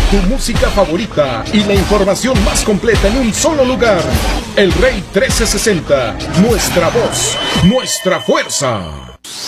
tu música favorita y la información más completa en un solo lugar. El Rey 1360, nuestra voz, nuestra fuerza.